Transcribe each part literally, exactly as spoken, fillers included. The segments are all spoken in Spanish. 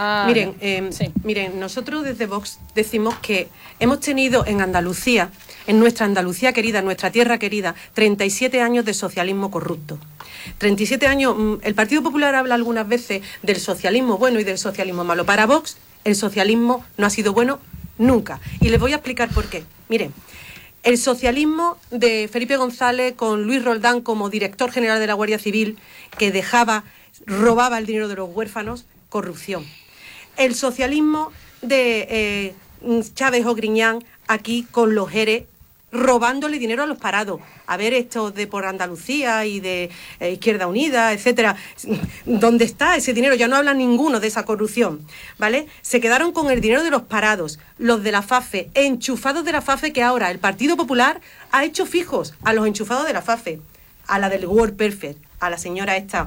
Ah, miren, eh, sí. miren, nosotros desde Vox decimos que hemos tenido en Andalucía, en nuestra Andalucía querida, nuestra tierra querida, treinta y siete años de socialismo corrupto. treinta y siete años, el Partido Popular habla algunas veces del socialismo bueno y del socialismo malo. Para Vox, el socialismo no ha sido bueno nunca. Y les voy a explicar por qué. Miren, el socialismo de Felipe González con Luis Roldán como director general de la Guardia Civil, que dejaba, robaba el dinero de los huérfanos, corrupción. El socialismo de eh, Chávez o Griñán aquí con los Jerez, robándole dinero a los parados. A ver, estos de por Andalucía y de eh, Izquierda Unida, etcétera. ¿Dónde está ese dinero? Ya no habla ninguno de esa corrupción, ¿vale? Se quedaron con el dinero de los parados, los de la FAFE, enchufados de la FAFE, que ahora el Partido Popular ha hecho fijos a los enchufados de la FAFE, a la del World Perfect, a la señora esta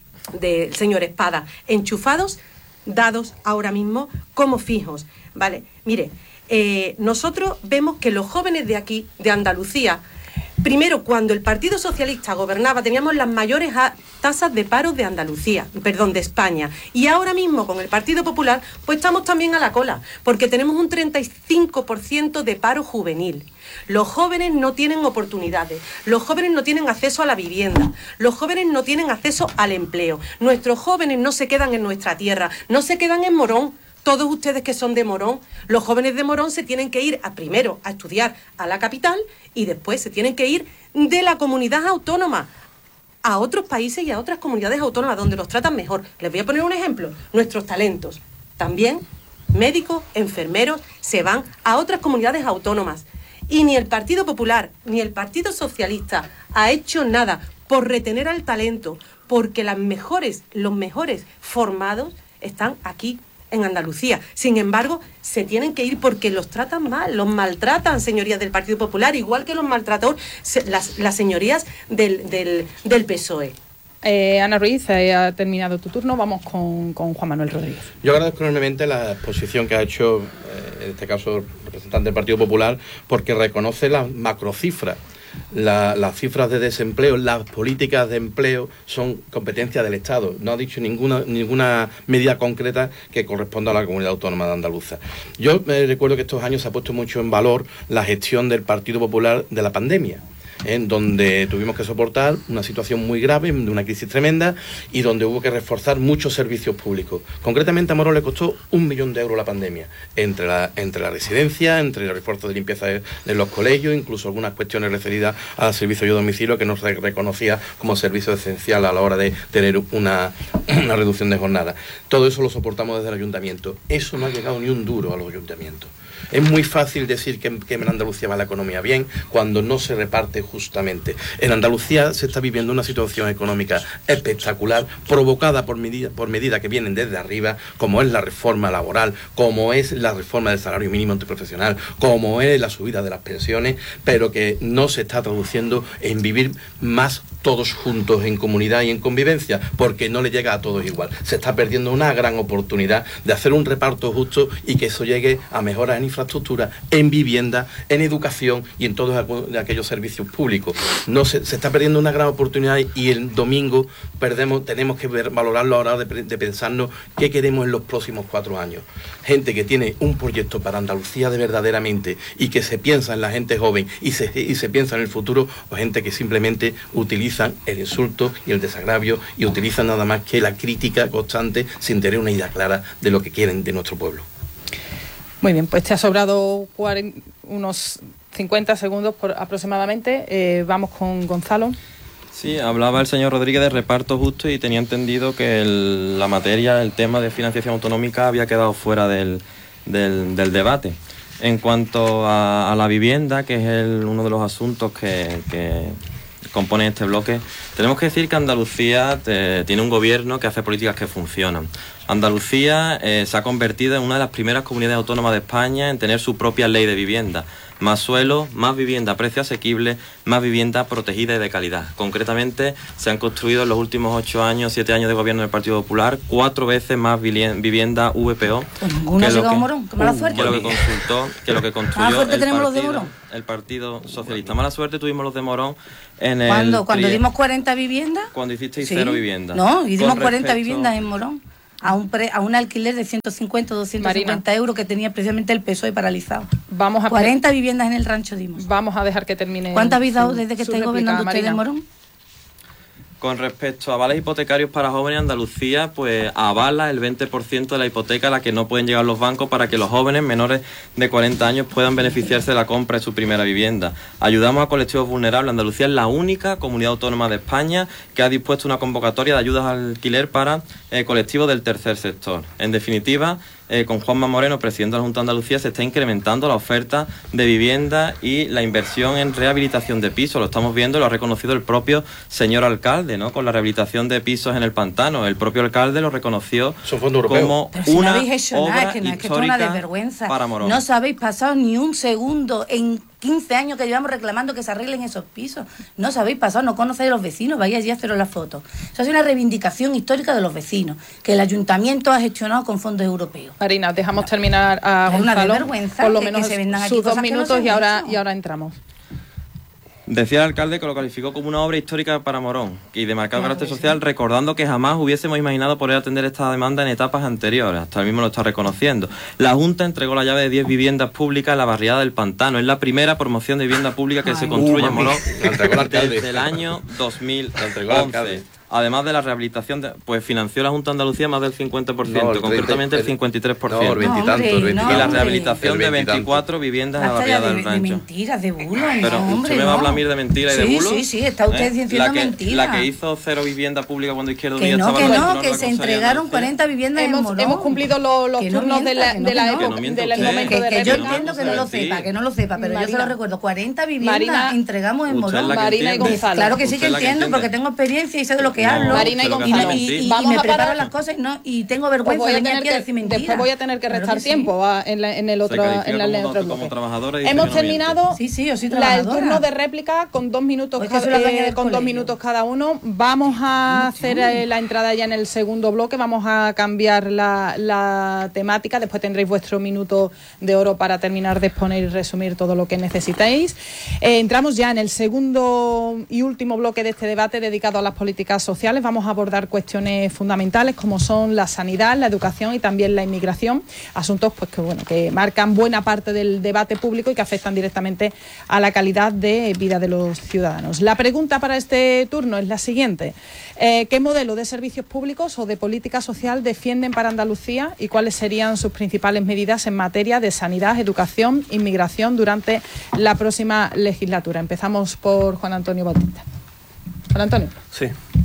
del señor Espada, enchufados, dados ahora mismo como fijos, ¿vale? Mire, Eh, nosotros vemos que los jóvenes de aquí, de Andalucía, primero, cuando el Partido Socialista gobernaba, teníamos las mayores tasas de paro de Andalucía, perdón, de España. Y ahora mismo, con el Partido Popular, pues estamos también a la cola, porque tenemos un treinta y cinco por ciento de paro juvenil. Los jóvenes no tienen oportunidades, los jóvenes no tienen acceso a la vivienda, los jóvenes no tienen acceso al empleo. Nuestros jóvenes no se quedan en nuestra tierra, no se quedan en Morón. Todos ustedes que son de Morón, los jóvenes de Morón se tienen que ir a, primero a estudiar a la capital y después se tienen que ir de la comunidad autónoma a otros países y a otras comunidades autónomas donde los tratan mejor. Les voy a poner un ejemplo. Nuestros talentos, también médicos, enfermeros, se van a otras comunidades autónomas. Y ni el Partido Popular ni el Partido Socialista ha hecho nada por retener al talento, porque las mejores, los mejores formados están aquí en Andalucía. Sin embargo, se tienen que ir porque los tratan mal, los maltratan, señorías del Partido Popular, igual que los maltrataron las, las señorías del, del, del P S O E. Eh, Ana Ruiz, eh, ha terminado tu turno, vamos con, con Juan Manuel Rodríguez. Yo agradezco enormemente la exposición que ha hecho, eh, en este caso, el representante del Partido Popular, porque reconoce las macrocifras. La, las cifras de desempleo, las políticas de empleo son competencia del Estado. No ha dicho ninguna ninguna medida concreta que corresponda a la comunidad autónoma de Andalucía. Yo eh, recuerdo que estos años se ha puesto mucho en valor la gestión del Partido Popular de la pandemia, en donde tuvimos que soportar una situación muy grave, de una crisis tremenda, y donde hubo que reforzar muchos servicios públicos. Concretamente a Morón le costó un millón de euros la pandemia, entre la, entre la residencia, entre el refuerzo de limpieza de, de los colegios, incluso algunas cuestiones referidas al servicio de domicilio que no se reconocía como servicio esencial a la hora de tener una, una reducción de jornada. Todo eso lo soportamos desde el ayuntamiento. Eso no ha llegado ni un duro a los ayuntamientos. Es muy fácil decir que, que en Andalucía va la economía bien cuando no se reparte justamente. En Andalucía se está viviendo una situación económica espectacular, provocada por medidas por medida que vienen desde arriba, como es la reforma laboral, como es la reforma del salario mínimo interprofesional, como es la subida de las pensiones, pero que no se está traduciendo en vivir más todos juntos en comunidad y en convivencia, porque no le llega a todos igual. Se está perdiendo una gran oportunidad de hacer un reparto justo y que eso llegue a mejoras en infraestructura, en vivienda, en educación y en todos aquellos servicios públicos. No se, se está perdiendo una gran oportunidad y el domingo perdemos, tenemos que ver, valorarlo ahora de, de pensarnos qué queremos en los próximos cuatro años. Gente que tiene un proyecto para Andalucía de verdaderamente y que se piensa en la gente joven y se, y se piensa en el futuro, o gente que simplemente utiliza el insulto y el desagravio y utilizan nada más que la crítica constante sin tener una idea clara de lo que quieren de nuestro pueblo. Muy bien, pues te ha sobrado cuarenta, unos cincuenta segundos por, aproximadamente. Eh, vamos con Gonzalo. Sí, hablaba el señor Rodríguez de reparto justo y tenía entendido que el, la materia, el tema de financiación autonómica había quedado fuera del, del, del debate. En cuanto a, a la vivienda, que es el, uno de los asuntos que, que compone este bloque, tenemos que decir que Andalucía te, tiene un gobierno que hace políticas que funcionan. Andalucía eh, se ha convertido en una de las primeras comunidades autónomas de España en tener su propia ley de vivienda. Más suelo, más vivienda a precio asequible, más vivienda protegida y de calidad. Concretamente, se han construido en los últimos ocho años, siete años de gobierno del Partido Popular, cuatro veces más vivienda V P O. Pues ninguno ha llegado a Morón, qué mala suerte. Que lo que consultó, que lo que construyó el partido, los de Morón. el Partido Socialista. Mala suerte tuvimos los de Morón en el... ¿Cuándo? ¿Cuando dimos cuarenta viviendas? Cuando hicisteis Sí. cero viviendas. No, y dimos Con cuarenta respecto... viviendas en Morón. a un pre, a un alquiler de ciento cincuenta o doscientos cincuenta euros que tenía precisamente el P S O E paralizado. Vamos a cuarenta viviendas en el Rancho Dimos. Vamos a dejar que termine. ¿Cuántas habéis dado desde que estáis gobernando ustedes, Morón? Con respecto a avales hipotecarios para jóvenes, Andalucía pues avala el veinte por ciento de la hipoteca a la que no pueden llegar los bancos para que los jóvenes menores de cuarenta años puedan beneficiarse de la compra de su primera vivienda. Ayudamos a colectivos vulnerables. Andalucía es la única comunidad autónoma de España que ha dispuesto una convocatoria de ayudas al alquiler para eh, colectivos del tercer sector. En definitiva, Eh, con Juanma Moreno, presidente de la Junta de Andalucía, se está incrementando la oferta de vivienda y la inversión en rehabilitación de pisos. Lo estamos viendo, lo ha reconocido el propio señor alcalde, ¿no? Con la rehabilitación de pisos en el Pantano. El propio alcalde lo reconoció como si una no habéis hecho obra nada, es que no, es que esto es una desvergüenza. Para Morón. No os habéis pasado ni un segundo en quince años que llevamos reclamando que se arreglen esos pisos. No os habéis pasado, no conocéis a los vecinos, vais allí a haceros la foto. Eso es una reivindicación histórica de los vecinos, que el ayuntamiento ha gestionado con fondos europeos. Marina, dejamos terminar a es Gonzalo, una vergüenza por lo que, menos que se vendan aquí sus dos cosas minutos que no se y ahora han hecho. y ahora entramos. Decía el alcalde que lo calificó como una obra histórica para Morón y de marcado carácter social, recordando que jamás hubiésemos imaginado poder atender esta demanda en etapas anteriores. Hasta él mismo lo está reconociendo. La Junta entregó la llave de diez viviendas públicas en la barriada del Pantano. Es la primera promoción de vivienda pública que Ay, se construye uh, en Morón desde el año dos mil once. Además de la rehabilitación, de, pues financió la Junta de Andalucía más del cincuenta por ciento, no, el concretamente el, el cincuenta y tres por ciento. No, el veintitantos. No, el y la rehabilitación de veinticuatro viviendas en la barriada del Rancho. De mentiras, de bulo. Pero no, usted me va a hablar a mí de mentiras sí, y de bulo. Sí, sí, está usted ¿Eh? diciendo la que, mentiras. La que hizo cero vivienda pública cuando Izquierda que Unida no, estaba que en no, que se entregaron cuarenta viviendas hemos, en Morón. Hemos cumplido los, los turnos no mienta, de la, no, de la no, época, no del momento que, de que yo réplica. entiendo que no lo sepa, que no lo sepa, pero Marina, yo se lo recuerdo. cuarenta viviendas Marina, entregamos en Morón. Marina y Gonzalo. Claro que sí que entiendo, porque tengo experiencia y sé de lo que hablo. Marina y Gonzalo. Y me preparo las cosas y, no, y tengo vergüenza pues de venir aquí a decir mentiras. Después voy a tener que restar claro que tiempo a, en, la, en el otro, en la, en el otro bloque. Hemos terminado sí, sí, yo soy la, el turno de réplica con dos minutos, pues cada, eh, con dos minutos cada uno. Vamos a hacer eh, la entrada ya en el segundo bloque. Vamos a cambiar la, la temática. Después tendréis vuestro minuto de oro para terminar de exponer y resumir todo lo que necesitéis. Eh, entramos ya en el segundo y último bloque de este debate dedicado a las políticas sociales. Vamos a abordar cuestiones fundamentales como son la sanidad, la educación y también la inmigración, asuntos pues que bueno que marcan buena parte del debate público y que afectan directamente a la calidad de vida de los ciudadanos. La pregunta para este turno es la siguiente: eh, ¿qué modelo de servicios públicos o de política social defienden para Andalucía y cuáles serían sus principales medidas en materia de sanidad, educación, inmigración durante la próxima legislatura? Empezamos por Juan Antonio Bautista. Juan Antonio. Sí.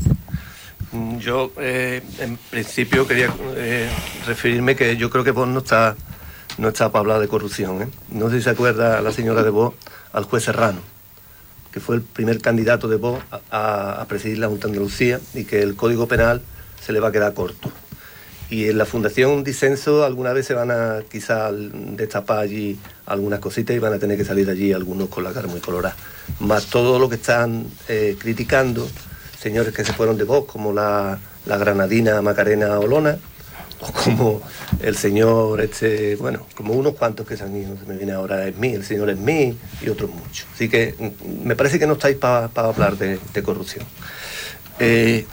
Yo, eh, en principio, quería eh, referirme que yo creo que Vox no está, no está para hablar de corrupción, ¿eh? No sé si se acuerda la señora de Vox al juez Serrano, que fue el primer candidato de Vox a, a presidir la Junta de Andalucía y que el Código Penal se le va a quedar corto. Y en la Fundación Disenso alguna vez se van a quizá destapar allí algunas cositas y van a tener que salir de allí algunos con la cara muy colorada. Más todo lo que están eh, criticando señores que se fueron de Vox, como la, la granadina Macarena Olona, o como el señor, este, bueno, como unos cuantos que se han ido, no se me viene ahora Esmí, el señor Esmí y otros muchos. Así que me parece que no estáis para pa hablar de, de corrupción. Eh,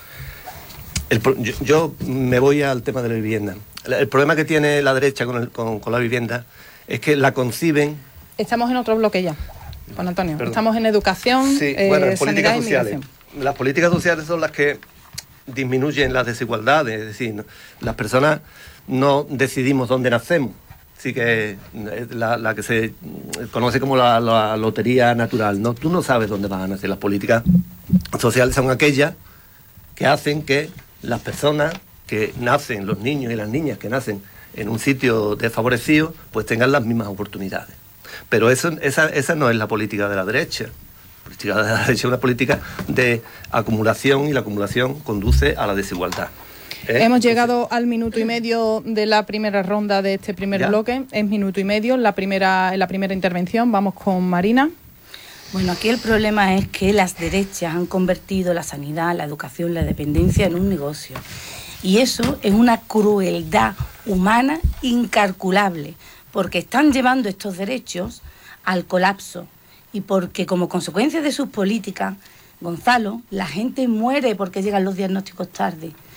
el, yo, yo me voy al tema de la vivienda. El, el problema que tiene la derecha con, el, con, con la vivienda es que la conciben... Estamos en otro bloque ya, Juan Antonio. Perdón. Estamos en educación, sí, eh, bueno, en sanidad políticas e sociales. inmigración. Las políticas sociales son las que disminuyen las desigualdades, es decir, ¿no? Las personas no decidimos dónde nacemos, así que la, la que se conoce como la, la lotería natural, ¿no? Tú no sabes dónde van a nacer. Las políticas sociales son aquellas que hacen que las personas que nacen, los niños y las niñas que nacen en un sitio desfavorecido, pues tengan las mismas oportunidades. Pero eso, esa, esa no es la política de la derecha. La política de la derecha es una política de acumulación y la acumulación conduce a la desigualdad. ¿Eh? Hemos llegado al minuto y medio de la primera ronda de este primer ¿Ya? bloque. Es minuto y medio en la primera, en la primera intervención. Vamos con Marina. Bueno, aquí el problema es que las derechas han convertido la sanidad, la educación, la dependencia en un negocio. Y eso es una crueldad humana incalculable, porque están llevando estos derechos al colapso y porque como consecuencia de sus políticas, Gonzalo, la gente muere porque llegan los diagnósticos tarde.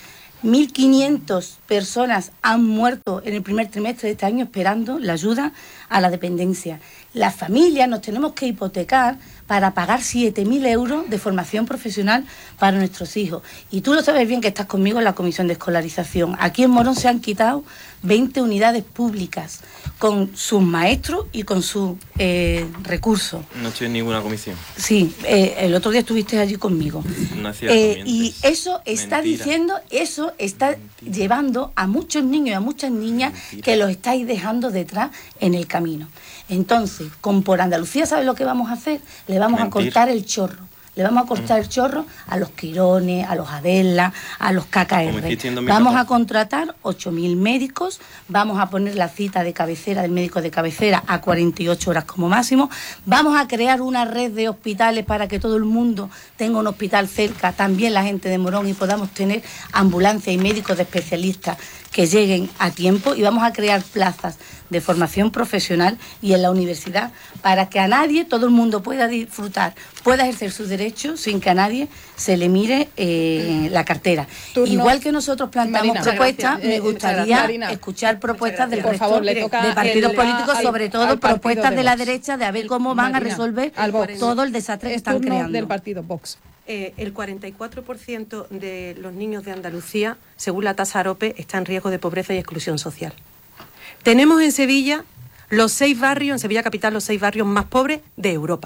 mil quinientas personas han muerto en el primer trimestre de este año esperando la ayuda a la dependencia. Las familias nos tenemos que hipotecar para pagar siete mil euros de formación profesional para nuestros hijos. Y tú lo sabes bien que estás conmigo en la comisión de escolarización. Aquí en Morón se han quitado veinte unidades públicas con sus maestros y con sus eh, recursos. No estoy en ninguna comisión. Sí, eh, el otro día estuviste allí conmigo. No es cierto, eh, y eso está Mentira. diciendo, eso está Mentira. llevando a muchos niños y a muchas niñas Mentira. que los estáis dejando detrás en el camino. Entonces, con Por Andalucía, ¿sabes lo que vamos a hacer? Le vamos Mentira. a cortar el chorro. Le vamos a cortar el chorro a los Quirones, a los Adela, a los K K R. Vamos a contratar ocho mil médicos, vamos a poner la cita de cabecera del médico de cabecera a cuarenta y ocho horas como máximo, vamos a crear una red de hospitales para que todo el mundo tenga un hospital cerca, también la gente de Morón, y podamos tener ambulancia y médicos de especialistas que lleguen a tiempo, y vamos a crear plazas de formación profesional y en la universidad para que a nadie, todo el mundo pueda disfrutar, pueda ejercer sus derechos sin que a nadie se le mire eh, la cartera. Turno. Igual que nosotros planteamos Marina, propuestas, me gustaría Marina, escuchar propuestas del resto favor, de partidos políticos, al, sobre todo al propuestas de, de la derecha, de a ver cómo van Marina, a resolver todo el desastre que están creando. Del partido Vox. Eh, el cuarenta y cuatro por ciento de los niños de Andalucía, según la tasa AROPE, está en riesgo de pobreza y exclusión social. Tenemos en Sevilla los seis barrios, en Sevilla capital, los seis barrios más pobres de Europa.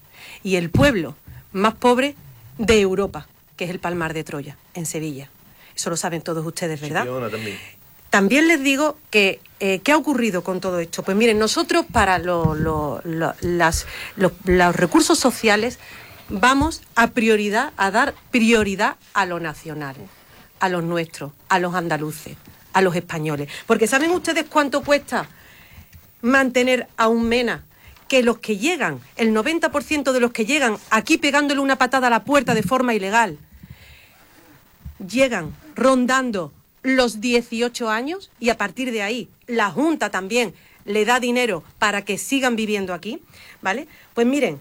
Y el pueblo más pobre de Europa, que es el Palmar de Troya, en Sevilla. Eso lo saben todos ustedes, ¿verdad? Chipiona también. También les digo que, eh, ¿qué ha ocurrido con todo esto? Pues miren, nosotros para lo, lo, lo, las, lo, los recursos sociales vamos a prioridad, a dar prioridad a lo nacional, a los nuestros, a los andaluces, a los españoles. Porque ¿saben ustedes cuánto cuesta mantener a un MENA? Que los que llegan, el noventa por ciento de los que llegan aquí pegándole una patada a la puerta de forma ilegal, llegan rondando los dieciocho años, y a partir de ahí la Junta también le da dinero para que sigan viviendo aquí, ¿vale? Pues miren,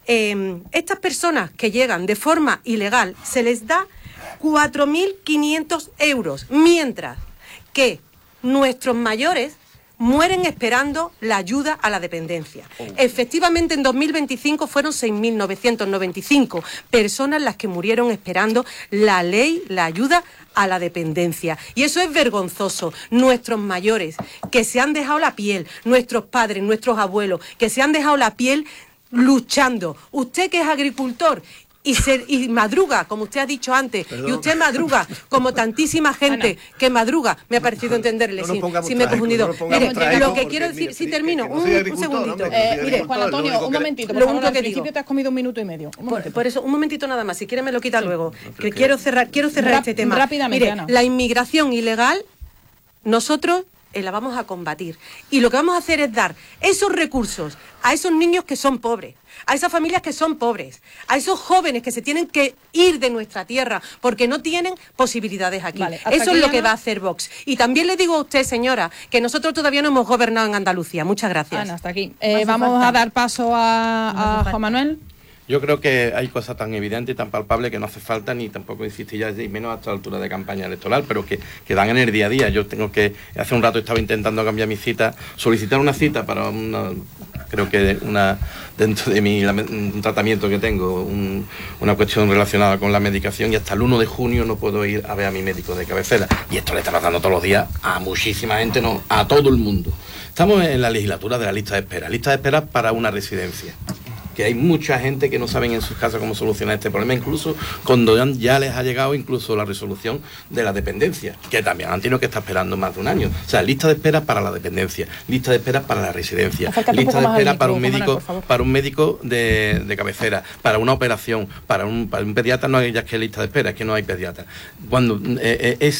Eh, estas personas que llegan de forma ilegal se les da cuatro mil quinientos euros, mientras que nuestros mayores mueren esperando la ayuda a la dependencia. Oh. Efectivamente, en dos mil veinticinco fueron seis mil novecientos noventa y cinco personas las que murieron esperando la ley, la ayuda a la dependencia. Y eso es vergonzoso. Nuestros mayores, que se han dejado la piel, nuestros padres, nuestros abuelos, que se han dejado la piel luchando. Usted que es agricultor y, se, y madruga, como usted ha dicho antes, Perdón. y usted madruga como tantísima gente Ana. que madruga, me ha parecido entenderle, no, no si, si me he confundido. No mire, lo que quiero decir, si termino, que, que no un, un segundito. No, eh, mire, Juan Antonio, un momentito, por favor, al principio digo. te has comido un minuto y medio. Por, por eso, un momentito nada más, si quiere me lo quita sí. luego, no, que quiero cerrar, quiero cerrar Rap, este tema. Rápidamente, mire, Ana. La inmigración ilegal, nosotros eh, la vamos a combatir. Y lo que vamos a hacer es dar esos recursos a esos niños que son pobres, a esas familias que son pobres, a esos jóvenes que se tienen que ir de nuestra tierra porque no tienen posibilidades aquí. Vale, Eso es lo Ana... que va a hacer Vox. Y también le digo a usted, señora, que nosotros todavía no hemos gobernado en Andalucía. Muchas gracias. Ana, hasta aquí. Eh, vamos falta. a dar paso a, a Juan Manuel. Yo creo que hay cosas tan evidentes y tan palpables que no hace falta ni tampoco insistir ya, y menos a esta altura de campaña electoral, pero que, que dan en el día a día. Yo tengo que, hace un rato estaba intentando cambiar mi cita, solicitar una cita para una, creo que una, dentro de mi un tratamiento que tengo, un, una cuestión relacionada con la medicación, y hasta el uno de junio no puedo ir a ver a mi médico de cabecera. Y esto le está pasando todos los días a muchísima gente, no, a todo el mundo. Estamos en la legislatura de la lista de espera, lista de espera para una residencia. Que hay mucha gente que no saben en sus casas cómo solucionar este problema, incluso cuando ya les ha llegado incluso la resolución de la dependencia, que también han tenido que estar esperando más de un año. O sea, lista de espera para la dependencia, lista de espera para la residencia, lista de espera para un médico, para un médico de, de cabecera, para una operación, para un, para un pediatra no hay ya que lista de espera, es que no hay pediatra. Cuando eh, eh, es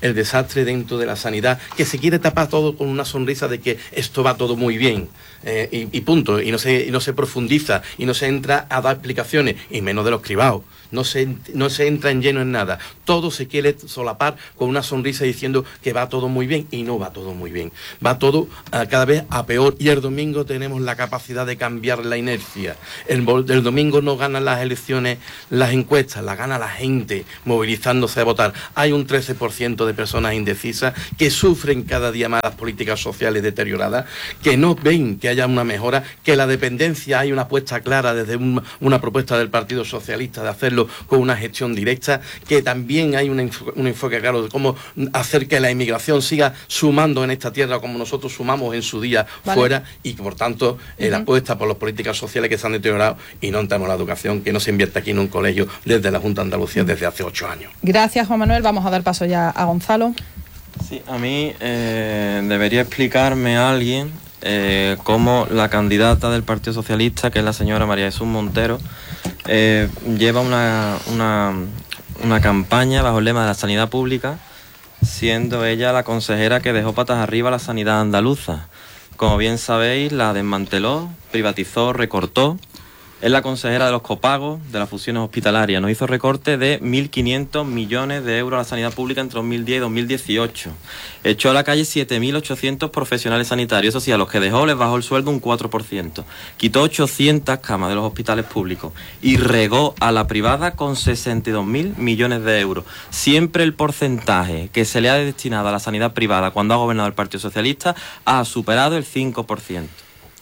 el desastre dentro de la sanidad, que se quiere tapar todo con una sonrisa de que esto va todo muy bien, eh, y, y punto, y no, se, y no se profundiza, y no se entra a dar explicaciones, y menos de los cribados. No se, no se entra en lleno en nada. Todo se quiere solapar con una sonrisa diciendo que va todo muy bien, y no va todo muy bien. Va todo uh, cada vez a peor, y el domingo tenemos la capacidad de cambiar la inercia. El, el domingo no ganan las elecciones, las encuestas, las gana la gente movilizándose a votar. Hay un trece por ciento de personas indecisas que sufren cada día más las políticas sociales deterioradas, que no ven que haya una mejora, que la dependencia hay una apuesta clara desde un, una propuesta del Partido Socialista de hacerlo con una gestión directa, que también hay un enfoque, un enfoque claro de cómo hacer que la inmigración siga sumando en esta tierra como nosotros sumamos en su día vale. fuera, y que por tanto uh-huh. la apuesta por las políticas sociales que se han deteriorado, y no entramos en la educación, que no se invierte aquí en un colegio desde la Junta de Andalucía desde hace ocho años. Gracias, Juan Manuel. Vamos a dar paso ya a Gonzalo. Sí, a mí eh, debería explicarme a alguien eh, cómo la candidata del Partido Socialista, que es la señora María Jesús Montero, eh, lleva una, una, una campaña bajo el lema de la sanidad pública, siendo ella la consejera que dejó patas arriba la sanidad andaluza. Como bien sabéis, la desmanteló, privatizó, recortó. Es la consejera de los copagos, de las fusiones hospitalarias. Nos hizo recorte de mil quinientos millones de euros a la sanidad pública entre dos mil diez y dos mil dieciocho. Echó a la calle siete mil ochocientos profesionales sanitarios. Eso sí, a los que dejó les bajó el sueldo un cuatro por ciento. Quitó ochocientas camas de los hospitales públicos y regó a la privada con sesenta y dos mil millones de euros. Siempre el porcentaje que se le ha destinado a la sanidad privada cuando ha gobernado el Partido Socialista ha superado el cinco por ciento.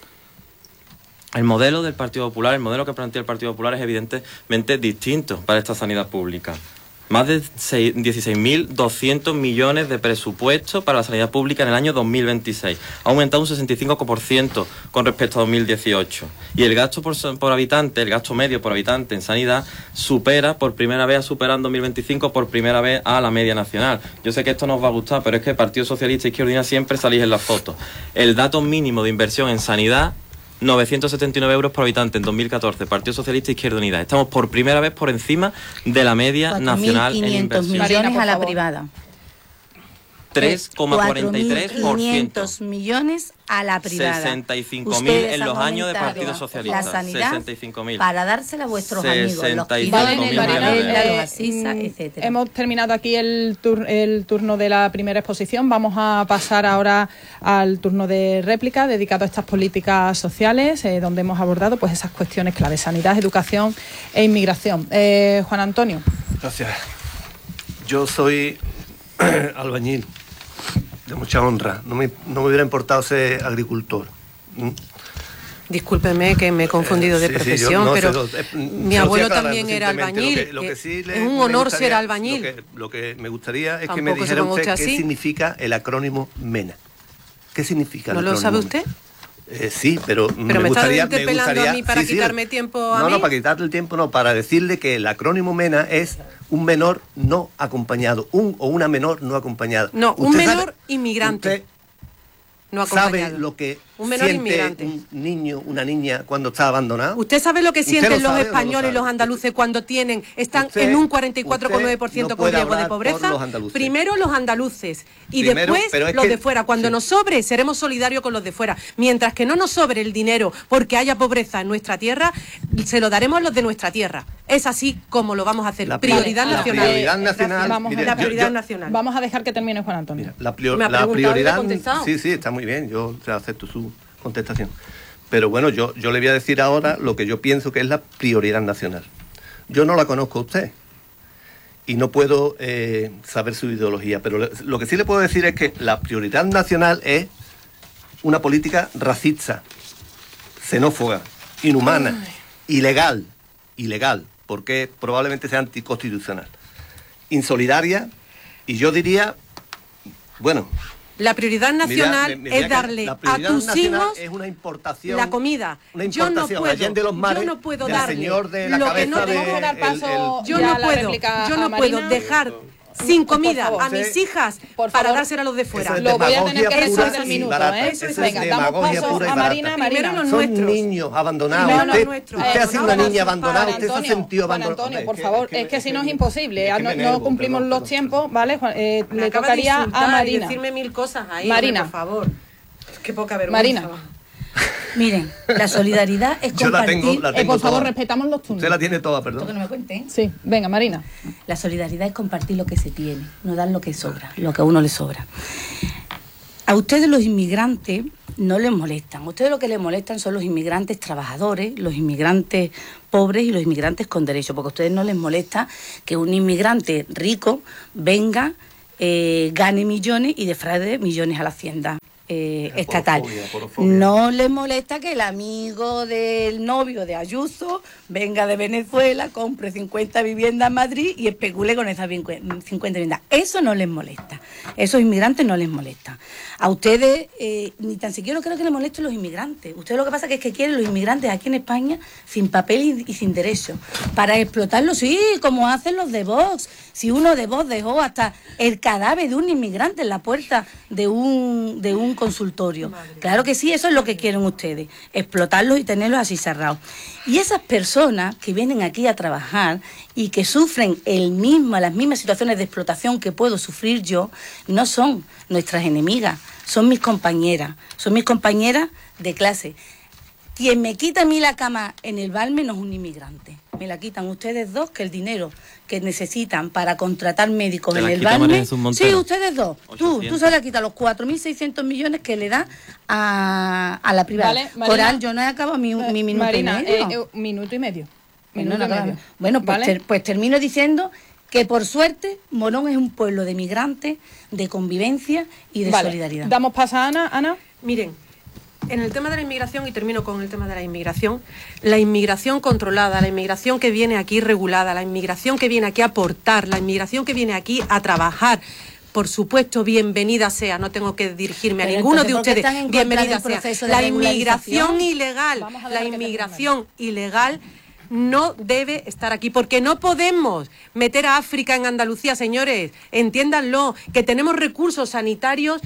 El modelo del Partido Popular, el modelo que plantea el Partido Popular es evidentemente distinto para esta sanidad pública. Más de dieciséis mil doscientos millones de presupuesto para la sanidad pública en el año dos mil veintiséis. Ha aumentado un sesenta y cinco por ciento con respecto a dos mil dieciocho. Y el gasto por, por habitante, el gasto medio por habitante en sanidad, supera, por primera vez, ha superado en dos mil veinticinco por primera vez a la media nacional. Yo sé que esto no os va a gustar, pero es que el Partido Socialista y Izquierda Unida siempre salís en las fotos. El dato mínimo de inversión en sanidad, novecientos setenta y nueve euros por habitante en dos mil catorce, Partido Socialista e Izquierda Unida. Estamos por primera vez por encima de la media nacional en inversión. millones a la privada. tres coma cuarenta y tres por ciento. quinientos millones a la privada. sesenta y cinco mil en los años de Partido Socialista. La sanidad sesenta y cinco mil. Para dársela a vuestros amigos, los Marina, etcétera. Hemos terminado aquí el, tur el turno de la primera exposición. Vamos a pasar ahora al turno de réplica dedicado a estas políticas sociales, eh, donde hemos abordado pues esas cuestiones clave: sanidad, educación e inmigración. Eh, Juan Antonio. Gracias. Yo soy albañil, de mucha honra. No me, no me hubiera importado ser agricultor. ¿Mm? Discúlpeme que me he confundido eh, de sí, profesión, sí, yo, no, pero lo, eh, mi abuelo también era albañil. Lo que, lo que sí le, es un honor gustaría, ser albañil. Lo que, lo que me gustaría es Tampoco que me dijera usted, usted qué significa el acrónimo MENA. ¿Qué significa el ¿No acrónimo lo sabe usted? Eh, sí, pero, pero me, me gustaría... está interpelando me gustaría, a mí para sí, quitarme sí, tiempo a no, mí. No, para quitarle el tiempo, no, para decirle que el acrónimo MENA es un menor no acompañado, un o una menor no acompañada. No, un menor sabe, inmigrante. Usted no acompañado. ¿Sabe lo que un menor siente inmigrante. un niño, una niña cuando está abandonado? ¿Usted sabe lo que sienten los españoles y los andaluces cuando tienen están usted, en un cuarenta y cuatro coma nueve por ciento no con riesgo de pobreza? Los Primero los andaluces y Primero, después los que, de fuera. Cuando sí. nos sobre, seremos solidarios con los de fuera. Mientras que no nos sobre el dinero porque haya pobreza en nuestra tierra, se lo daremos a los de nuestra tierra. Es así como lo vamos a hacer. La prioridad la nacional. Prioridad nacional. Vamos, mire, la prioridad yo, yo, nacional. Vamos a dejar que termine Juan Antonio. Mira, la, prior, la prioridad. Sí, sí, está muy bien. Yo te acepto su contestación. Pero bueno, yo, yo le voy a decir ahora lo que yo pienso que es la prioridad nacional. Yo no la conozco a usted y no puedo eh, saber su ideología, pero le, lo que sí le puedo decir es que la prioridad nacional es una política racista, xenófoba, inhumana, Ay. ilegal, ilegal, porque probablemente sea anticonstitucional, insolidaria y yo diría, bueno... La prioridad nacional mira, mira es darle a tus hijos es una importación, la comida. Una importación, yo no puedo, de los mares, yo no puedo del darle señor de la lo cabeza que no de, tengo que dar paso. El, el, yo no puedo, yo no puedo dejar sin por comida favor. a mis hijas Por para favor. dársela a los de fuera. Eso es Lo voy a tener que demagogia resolver pura del y minuto, barata. ¿eh? Eso es Venga, damos demagogia paso pura y a barata. Marina. Primero Marina. los Son nuestros. niños abandonados. No, no, usted nuestros. usted Eh, ha sido no, una no, niña Juan abandonada, Juan usted se ha Antonio, sentido Juan abandonada. Antonio, Es por que- favor, es que- es que es si que- no es imposible, es ah, que no, me no enervo, cumplimos perdón, los perdón. tiempos, ¿vale? Juan- eh, Me le acaba de tocaría insultar a y Marina. decirme mil cosas ahí, Marina. hombre, por favor. Qué poca vergüenza. Marina. Miren, la solidaridad es Yo la compartir... tengo, la Eh, tengo por favor, toda. respetamos los Usted turnos. la tiene toda, Esto que perdón. no me cuenten. Sí, venga, Marina. La solidaridad es compartir lo que se tiene, no dar lo que sobra, lo que a uno le sobra. A ustedes los inmigrantes no les molestan. A ustedes lo que les molestan son los inmigrantes trabajadores, los inmigrantes pobres y los inmigrantes con derechos, porque a ustedes no les molesta que un inmigrante rico venga, eh, gane millones y defraude millones a la hacienda eh, Eh, estatal. porofobia, porofobia. No les molesta que el amigo del novio de Ayuso venga de Venezuela, compre cincuenta viviendas en Madrid y especule con esas cincuenta viviendas. Eso no les molesta. Esos inmigrantes no les molesta. A ustedes, eh, ni tan siquiera creo que les molesten los inmigrantes. Ustedes lo que pasa que es que quieren los inmigrantes aquí en España sin papel y, y sin derecho. Para explotarlos, sí, como hacen los de Vox. Si uno de Vox dejó hasta el cadáver de un inmigrante en la puerta de un, de un consultorio. Claro que sí, eso es lo que quieren ustedes, explotarlos y tenerlos así cerrados. Y esas personas que vienen aquí a trabajar y que sufren el mismo, las mismas situaciones de explotación que puedo sufrir yo, no son nuestras enemigas, son mis compañeras, son mis compañeras de clase. Quien me quita a mí la cama en el Balme no es un inmigrante. Me la quitan ustedes dos, que el dinero que necesitan para contratar médicos ¿Te en la el quita Balme... María Jesús Montero? Sí, ustedes dos. Tú, ochocientos. tú se la quitas los cuatro mil seiscientos millones que le da a, a la privada. Vale, Marina. Coral, yo no he acabado mi, Eh, mi minuto Marina, y medio. eh, eh, minuto y medio. Bueno, Minuto no y acaba- medio. bueno, pues, ¿Vale? ter- pues termino diciendo que por suerte Morón es un pueblo de migrantes, de convivencia y de Vale, solidaridad. Damos paso a Ana. Ana. Miren, en el tema de la inmigración, y termino con el tema de la inmigración, la inmigración controlada, la inmigración que viene aquí regulada, la inmigración que viene aquí a aportar, la inmigración que viene aquí a trabajar, por supuesto, bienvenida sea, no tengo que dirigirme a Pero ninguno de entonces, ¿por qué ustedes, están en contra bienvenida del sea. proceso de La regularización? inmigración ilegal, Vamos a la dejar que inmigración ilegal no debe estar aquí, porque no podemos meter a África en Andalucía, señores, entiéndanlo, que tenemos recursos sanitarios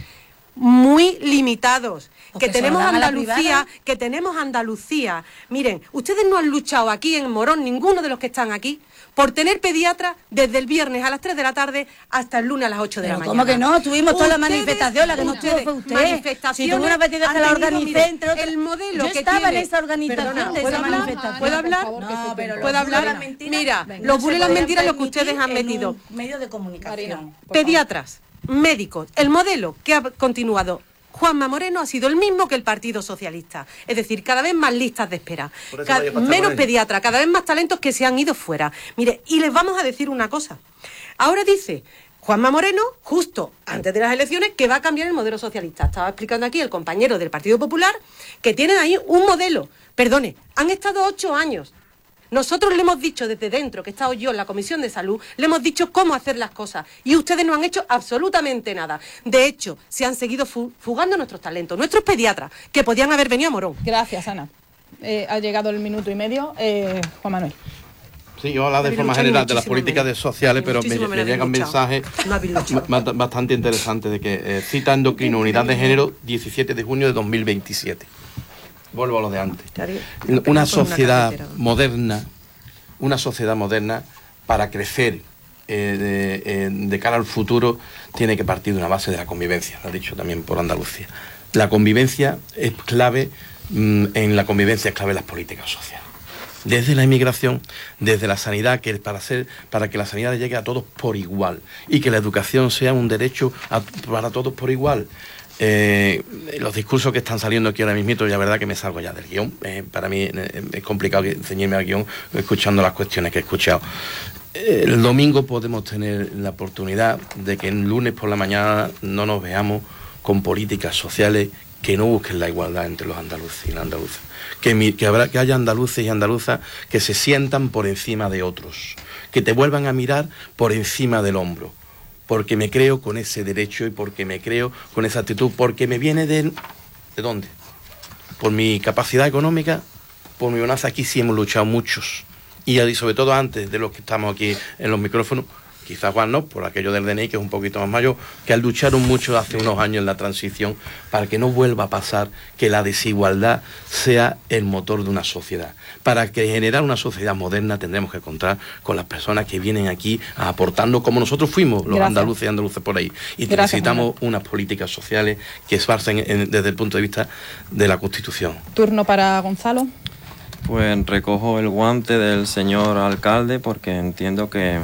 muy limitados, Porque que se tenemos lo dan a la Andalucía, privada. que tenemos Andalucía. Miren, ustedes no han luchado aquí en Morón, ninguno de los que están aquí, por tener pediatra desde el viernes a las tres de la tarde hasta el lunes a las ocho de Pero la ¿cómo mañana. que no? Tuvimos toda la Ustedes- manifestación, la que no ustedes, estuvo fue usted. manifestaciones Si tuvo una petición han que la tenido, organicé, mire, entre otras- el modelo Yo que estaba tiene- en esa organización Perdona, de ¿puedo esa hablar? manifestación. ¿Puedo hablar? Por favor, que No, se pero tiempo. ¿Puedo los hablar? bulos y las mentiras Mira, no los se bulos y las pueden mentiras lo que permitir ustedes han en metido. un medio de comunicación. Pediatras, médicos, el modelo que ha continuado Juanma Moreno ha sido el mismo que el Partido Socialista. Es decir, cada vez más listas de espera, Por eso Ca- vaya para menos Moreno. pediatras, cada vez más talentos que se han ido fuera. Mire, y les vamos a decir una cosa. Ahora dice Juanma Moreno, justo antes de las elecciones, que va a cambiar el modelo socialista. Estaba explicando aquí el compañero del Partido Popular que tienen ahí un modelo. Perdone, han estado ocho años. Nosotros le hemos dicho desde dentro, que he estado yo en la Comisión de Salud, le hemos dicho cómo hacer las cosas y ustedes no han hecho absolutamente nada. De hecho, se han seguido fu- fugando nuestros talentos, nuestros pediatras, que podían haber venido a Morón. Gracias, Ana. Eh, ha llegado el minuto y medio. Eh, Juan Manuel. Sí, yo hablo de Habéis forma luchado general de las muchísimo políticas menos. de sociales, pero me, Muchísimo me menos llegan habéis luchado. mensajes No habéis luchado. ba- bastante interesantes de que eh, cita endocrino, unidad de género, diecisiete de junio de dos mil veintisiete. Vuelvo a lo de antes. Estaría- Una por una sociedad carretera. moderna, una sociedad moderna para crecer eh, de, eh, de cara al futuro tiene que partir de una base de la convivencia, lo ha dicho también por Andalucía. La convivencia es clave, mm, en la convivencia es clave las políticas sociales. Desde la inmigración, desde la sanidad, que es para hacer, para que la sanidad llegue a todos por igual y que la educación sea un derecho a- para todos por igual. Eh, los discursos que están saliendo aquí ahora mismo, ya verdad que me salgo ya del guión. Eh, para mí eh, es complicado que ceñirme al guión escuchando las cuestiones que he escuchado. Eh, el domingo podemos tener la oportunidad de que el lunes por la mañana no nos veamos con políticas sociales que no busquen la igualdad entre los andaluces y las andaluzas. Que, mi- que, habrá, que haya andaluces y andaluzas que se sientan por encima de otros, que te vuelvan a mirar por encima del hombro, porque me creo con ese derecho y porque me creo con esa actitud, porque me viene de... ¿De dónde? Por mi capacidad económica, por mi bonanza. Aquí sí hemos luchado muchos, y sobre todo antes de los que estamos aquí en los micrófonos, quizás Juan no, por aquello del D N I, que es un poquito más mayor, que lucharon mucho hace unos años en la transición para que no vuelva a pasar que la desigualdad sea el motor de una sociedad. Para que generar una sociedad moderna tendremos que contar con las personas que vienen aquí aportando, como nosotros fuimos, los Gracias. andaluces y andaluces por ahí. Y Gracias, necesitamos Manuel. unas políticas sociales que se basen en, desde el punto de vista de la Constitución. Turno para Gonzalo. Pues recojo el guante del señor alcalde porque entiendo que,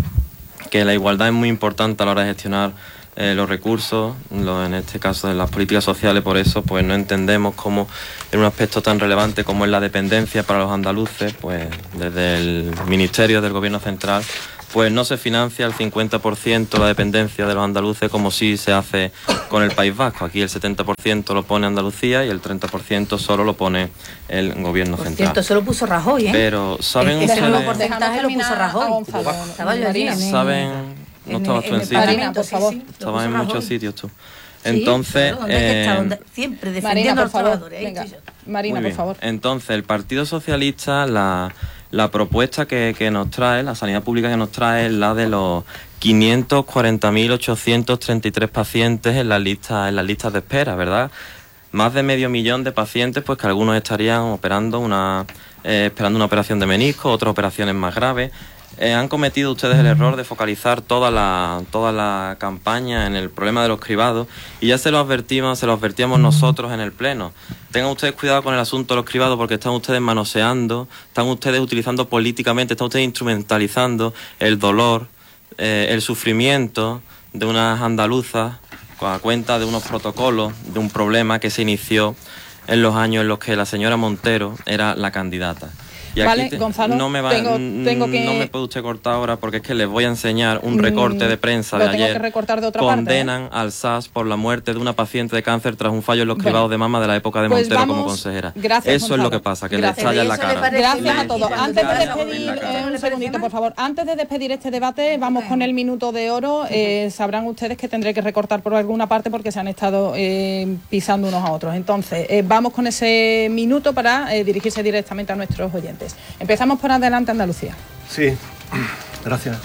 que la igualdad es muy importante a la hora de gestionar eh, los recursos, lo, en este caso de las políticas sociales. Por eso pues no entendemos cómo en un aspecto tan relevante como es la dependencia para los andaluces, pues desde el Ministerio del Gobierno Central pues no se financia el cincuenta por ciento la dependencia de los andaluces como sí se hace con el País Vasco. Aquí el setenta por ciento lo pone Andalucía y el treinta por ciento solo lo pone el Gobierno por Central. Por cierto, eso lo puso Rajoy, ¿eh? Pero ¿saben Ese ustedes? nuevo porcentaje lo puso Rajoy. Estaba yo allí. ¿Saben? No estabas tú en sitio. Marina, por favor. Sí, sí, estabas en Rajoy. Muchos sitios tú. Entonces, sí, claro, eh, está, siempre defendiendo Marina, a los trabajadores. Venga, Marina, por favor. Entonces, el Partido Socialista, la, la propuesta que, que nos trae, la sanidad pública que nos trae, es la de los quinientos cuarenta mil ochocientos treinta y tres pacientes en las listas en las listas de espera, ¿verdad? Más de medio millón de pacientes, pues que algunos estarían operando una, eh, esperando una operación de menisco, otras operaciones más graves. Eh, han cometido ustedes el error de focalizar toda la, toda la campaña en el problema de los cribados y ya se lo advertimos, se lo advertíamos nosotros en el Pleno. Tengan ustedes cuidado con el asunto de los cribados porque están ustedes manoseando, están ustedes utilizando políticamente, están ustedes instrumentalizando el dolor, eh, el sufrimiento de unas andaluzas a cuenta de unos protocolos, de un problema que se inició en los años en los que la señora Montero era la candidata. Y vale, aquí te, Gonzalo, no me va, tengo, tengo que... no me puede usted cortar ahora porque es que les voy a enseñar un recorte de prensa de ayer. Que recortar de otra Condenan parte, ¿eh? al S A S por la muerte de una paciente de cáncer tras un fallo en los cribados bueno, de mama de la época de pues Montero vamos, como consejera. Gracias, Eso Gonzalo. es lo que pasa, que gracias. le estalla en la cara. Gracias a todos. Antes de despedir, eh, un segundito, por favor. Antes de despedir este debate, vamos con el minuto de oro. Eh, sabrán ustedes que tendré que recortar por alguna parte porque se han estado eh, pisando unos a otros. Entonces, eh, vamos con ese minuto para eh, dirigirse directamente a nuestros oyentes. Empezamos por Adelante Andalucía. Sí, gracias.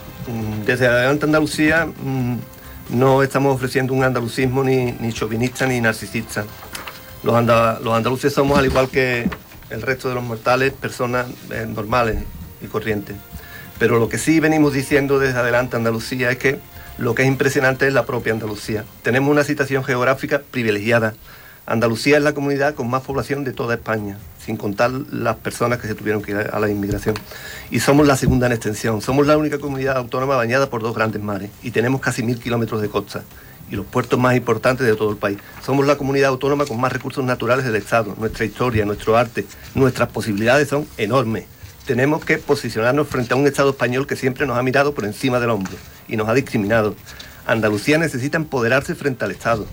Desde Adelante Andalucía no estamos ofreciendo un andalucismo ni, ni chauvinista ni narcisista. Los, andal, los andaluces somos, al igual que el resto de los mortales, personas eh, normales y corrientes. Pero lo que sí venimos diciendo desde Adelante Andalucía es que lo que es impresionante es la propia Andalucía. Tenemos una situación geográfica privilegiada. Andalucía es la comunidad con más población de toda España, sin contar las personas que se tuvieron que ir a la inmigración. Y somos la segunda en extensión. Somos la única comunidad autónoma bañada por dos grandes mares y tenemos casi mil kilómetros de costa y los puertos más importantes de todo el país. Somos la comunidad autónoma con más recursos naturales del Estado. Nuestra historia, nuestro arte, nuestras posibilidades son enormes. Tenemos que posicionarnos frente a un Estado español que siempre nos ha mirado por encima del hombro y nos ha discriminado. Andalucía necesita empoderarse frente al Estado.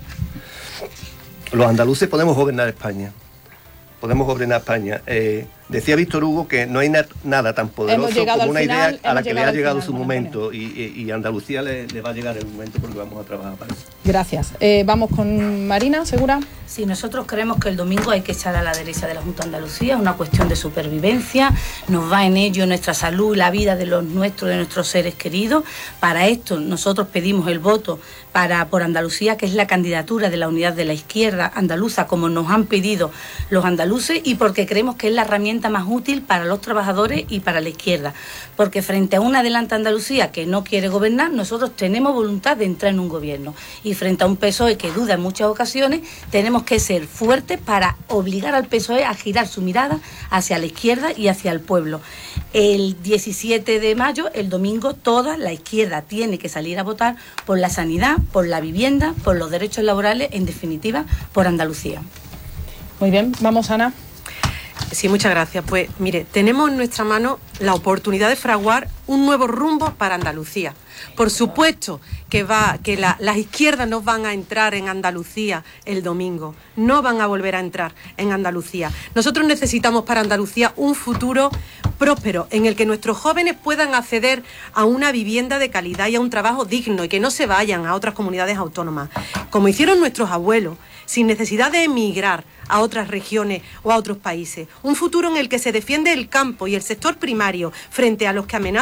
Los andaluces podemos gobernar España. Podemos gobernar España. Eh, decía Víctor Hugo que no hay na nada tan poderoso como una final, idea a la que le ha llegado final, su momento y, y, y a Andalucía le, le va a llegar el momento porque vamos a trabajar para eso. Gracias. Eh, vamos con Marina, ¿segura? Sí, nosotros creemos que el domingo hay que echar a la derecha de la Junta de Andalucía, es una cuestión de supervivencia, nos va en ello nuestra salud, la vida de los nuestros, de nuestros seres queridos. Para esto nosotros pedimos el voto para por Andalucía, que es la candidatura de la unidad de la izquierda andaluza, como nos han pedido los andaluces, y porque creemos que es la herramienta más útil para los trabajadores y para la izquierda. Porque frente a una Adelante Andalucía que no quiere gobernar, nosotros tenemos voluntad de entrar en un gobierno. Y frente a un P S O E que duda en muchas ocasiones, tenemos que ser fuertes para obligar al P S O E a girar su mirada hacia la izquierda y hacia el pueblo. El diecisiete de mayo, el domingo, toda la izquierda tiene que salir a votar por la sanidad, por la vivienda, por los derechos laborales, en definitiva, por Andalucía. Muy bien, vamos, Ana. Sí, muchas gracias. Pues mire, tenemos en nuestra mano la oportunidad de fraguar un nuevo rumbo para Andalucía. Por supuesto que va, que la, las izquierdas no van a entrar en Andalucía el domingo, no van a volver a entrar en Andalucía. Nosotros necesitamos para Andalucía un futuro próspero en el que nuestros jóvenes puedan acceder a una vivienda de calidad y a un trabajo digno y que no se vayan a otras comunidades autónomas, como hicieron nuestros abuelos, sin necesidad de emigrar a otras regiones o a otros países. Un futuro en el que se defiende el campo y el sector primario frente a los que amenazan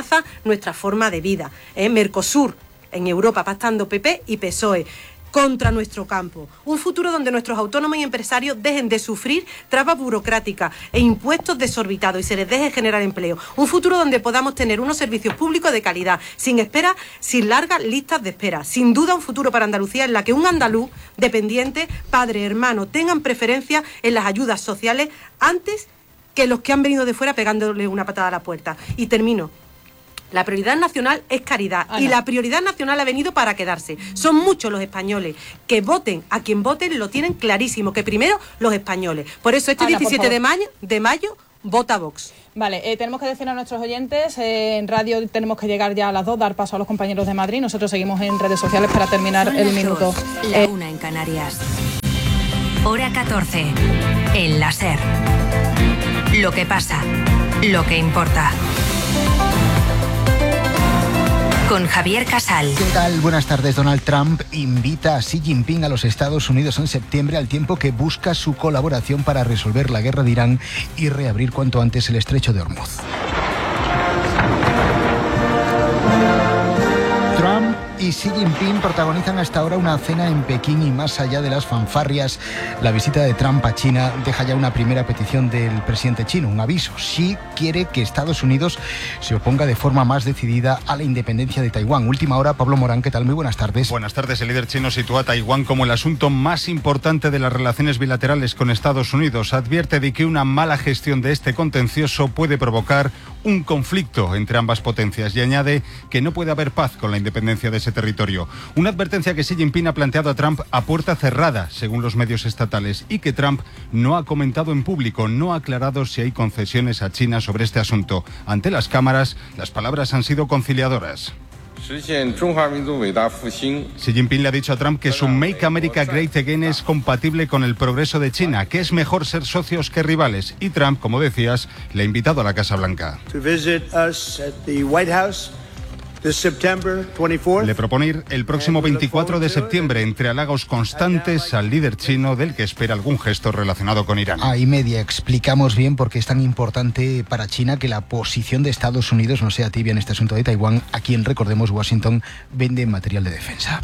amenaza nuestra forma de vida. ¿eh? Mercosur, en Europa pactando P P y P S O E. Contra nuestro campo. Un futuro donde nuestros autónomos y empresarios dejen de sufrir trabas burocráticas e impuestos desorbitados y se les deje generar empleo. Un futuro donde podamos tener unos servicios públicos de calidad, sin espera, sin largas listas de espera. Sin duda un futuro para Andalucía en la que un andaluz dependiente, padre, hermano, tengan preferencia en las ayudas sociales antes que los que han venido de fuera pegándole una patada a la puerta. Y termino. La prioridad nacional es caridad Ana. y la prioridad nacional ha venido para quedarse. Son muchos los españoles que voten a quien voten, lo tienen clarísimo, que primero los españoles. Por eso este Ana, diecisiete por de mayo, de mayo vota Vox. Vale, eh, tenemos que decir a nuestros oyentes, eh, en radio tenemos que llegar ya a las dos, dar paso a los compañeros de Madrid. Nosotros seguimos en redes sociales para terminar Son el las minuto. dos, la Eh, una en Canarias. Hora catorce. En la SER. Lo que pasa. Lo que importa. Con Javier Casal. ¿Qué tal? Buenas tardes. Donald Trump invita a Xi Jinping a los Estados Unidos en septiembre, al tiempo que busca su colaboración para resolver la guerra de Irán y reabrir cuanto antes el estrecho de Hormuz. Trump y Xi Jinping protagonizan hasta ahora una cena en Pekín y más allá de las fanfarrias, la visita de Trump a China deja ya una primera petición del presidente chino, un aviso. Xi quiere que Estados Unidos se oponga de forma más decidida a la independencia de Taiwán. Última hora, Pablo Morán, ¿qué tal? Muy buenas tardes. Buenas tardes. El líder chino sitúa a Taiwán como el asunto más importante de las relaciones bilaterales con Estados Unidos. Advierte de que una mala gestión de este contencioso puede provocar un conflicto entre ambas potencias y añade que no puede haber paz con la independencia de ese territorio. Una advertencia que Xi Jinping ha planteado a Trump a puerta cerrada, según los medios estatales, y que Trump no ha comentado en público, no ha aclarado si hay concesiones a China sobre este asunto. Ante las cámaras, las palabras han sido conciliadoras. Xi Jinping le ha dicho a Trump que su Make America Great Again es compatible con el progreso de China, que es mejor ser socios que rivales. Y Trump, como decías, le ha invitado a la Casa Blanca. Le propone ir el próximo veinticuatro de septiembre, entre halagos constantes al líder chino, del que espera algún gesto relacionado con Irán. A y media explicamos bien por qué es tan importante para China que la posición de Estados Unidos no sea tibia en este asunto de Taiwán, a quien, recordemos, Washington vende material de defensa.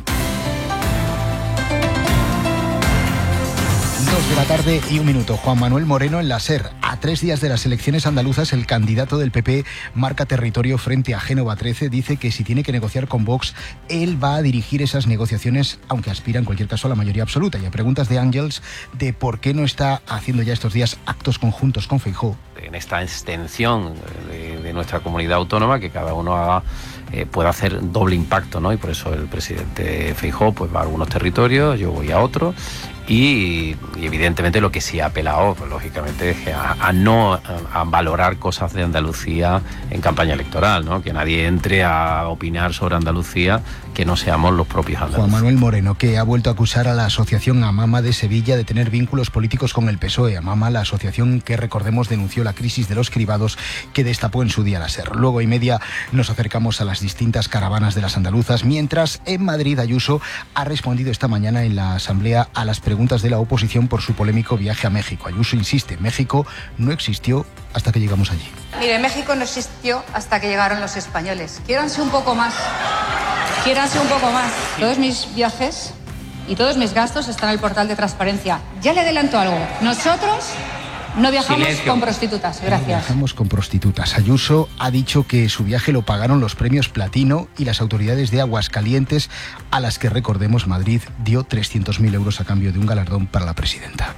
Dos de la tarde y un minuto. Juan Manuel Moreno en la SER. A tres días de las elecciones andaluzas, el candidato del P P marca territorio frente a Génova trece. Dice que si tiene que negociar con Vox, él va a dirigir esas negociaciones, aunque aspira en cualquier caso a la mayoría absoluta. Y a preguntas de Ángels de por qué no está haciendo ya estos días actos conjuntos con Feijóo. En esta extensión de, de nuestra comunidad autónoma, que cada uno haga, eh, pueda hacer doble impacto, ¿no? Y por eso el presidente Feijóo pues va a algunos territorios, yo voy a otros. Y, y evidentemente lo que sí ha apelado, pues, lógicamente, es a, a no a, a valorar cosas de Andalucía en campaña electoral, ¿no? Que nadie entre a opinar sobre Andalucía que no seamos los propios andaluces. Juan Manuel Moreno, que ha vuelto a acusar a la asociación Amama de Sevilla de tener vínculos políticos con el P S O E. Amama, la asociación que, recordemos, denunció la crisis de los cribados que destapó en su día la SER. Luego y media nos acercamos a las distintas caravanas de las andaluzas, mientras en Madrid Ayuso ha respondido esta mañana en la Asamblea a las preguntas de la oposición por su polémico viaje a México. Ayuso insiste, México no existió hasta que llegamos allí. Mire, México no existió hasta que llegaron los españoles. Quiéranse un poco más. Quiéranse un poco más. Todos mis viajes y todos mis gastos están en el portal de transparencia. Ya le adelanto algo. Nosotros no viajamos Silencio. con prostitutas. Gracias. No viajamos con prostitutas. Ayuso ha dicho que su viaje lo pagaron los premios Platino y las autoridades de Aguascalientes, a las que, recordemos, Madrid dio trescientos mil euros a cambio de un galardón para la presidenta.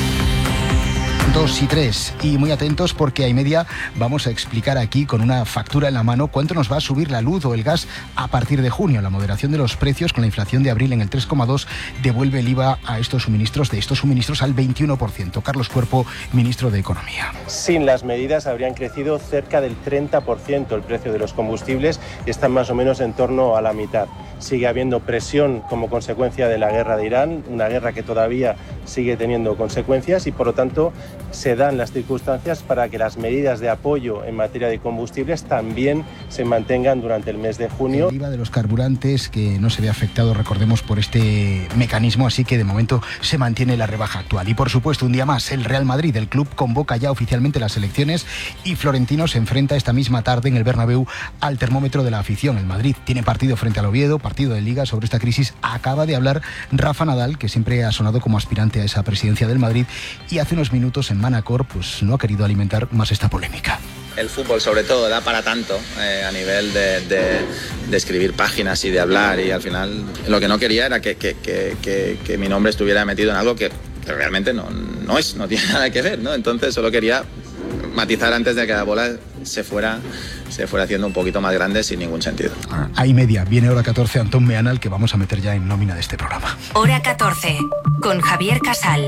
Dos y tres, y muy atentos porque a y media vamos a explicar aquí con una factura en la mano cuánto nos va a subir la luz o el gas a partir de junio. La moderación de los precios con la inflación de abril en el tres coma dos devuelve el I V A a estos suministros, de estos suministros al veintiuno por ciento. Carlos Cuerpo, ministro de Economía. Sin las medidas habrían crecido cerca del treinta por ciento el precio de los combustibles y están más o menos en torno a la mitad. Sigue habiendo presión como consecuencia de la guerra de Irán, una guerra que todavía sigue teniendo consecuencias y por lo tanto se dan las circunstancias para que las medidas de apoyo en materia de combustibles también se mantengan durante el mes de junio. El I V A de los carburantes que no se ve afectado, recordemos, por este mecanismo, así que de momento se mantiene la rebaja actual. Y por supuesto, un día más, el Real Madrid, el club convoca ya oficialmente las elecciones y Florentino se enfrenta esta misma tarde en el Bernabéu al termómetro de la afición. El Madrid tiene partido frente al Oviedo, partido de Liga. Sobre esta crisis acaba de hablar Rafa Nadal, que siempre ha sonado como aspirante a esa presidencia del Madrid, y hace unos minutos en Manacor pues no ha querido alimentar más esta polémica. El fútbol sobre todo da para tanto eh, a nivel de, de, de escribir páginas y de hablar, y al final lo que no quería era que, que, que, que, que mi nombre estuviera metido en algo que realmente no, no es, no tiene nada que ver, ¿no? Entonces solo quería matizar antes de que la bola se fuera, se fuera haciendo un poquito más grande sin ningún sentido. Ahí media, viene hora catorce, Antón Meana, el que vamos a meter ya en nómina de este programa. Hora catorce, con Javier Casal.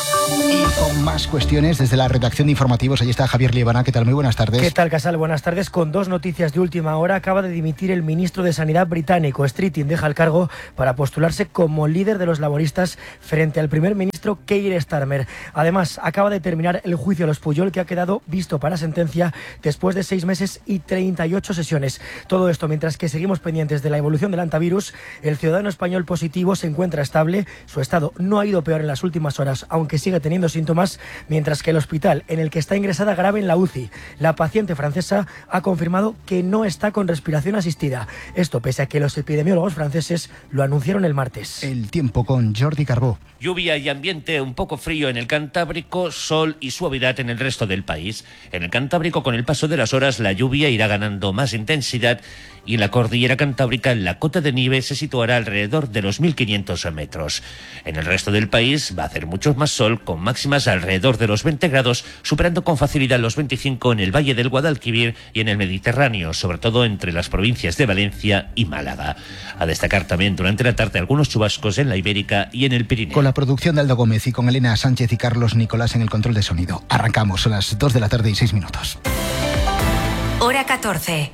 Y con más cuestiones desde la redacción de informativos, ahí está Javier Liebana. ¿Qué tal? Muy buenas tardes. ¿Qué tal, Casal? Buenas tardes. Con dos noticias de última hora, acaba de dimitir el ministro de Sanidad británico. Streeting deja el cargo para postularse como líder de los laboristas frente al primer ministro Keir Starmer. Además, acaba de terminar el juicio a los Puyol, que ha quedado visto para sentencia después de seis meses y treinta y ocho sesiones. Todo esto mientras que seguimos pendientes de la evolución del hantavirus. El ciudadano español positivo se encuentra estable. Su estado no ha ido peor en las últimas horas, aunque sigue teniendo síntomas, mientras que el hospital en el que está ingresada grave en la U C I, la paciente francesa, ha confirmado que no está con respiración asistida. Esto pese a que los epidemiólogos franceses lo anunciaron el martes. El tiempo con Jordi Carbó. Lluvia y ambiente un poco frío en el Cantábrico, sol y suavidad en el resto del país. En el Cantábrico, con el paso de las horas, la lluvia irá ganando más intensidad y en la cordillera cantábrica la cota de nieve se situará alrededor de los mil quinientos metros. En el resto del país va a hacer mucho más sol, con máximas alrededor de los veinte grados, superando con facilidad los veinticinco en el Valle del Guadalquivir y en el Mediterráneo, sobre todo entre las provincias de Valencia y Málaga. A destacar también durante la tarde algunos chubascos en la Ibérica y en el Pirineo. Con la producción de Aldo Gómez y con Elena Sánchez y Carlos Nicolás en el control de sonido. Arrancamos a las dos de la tarde y seis minutos. Hora catorce.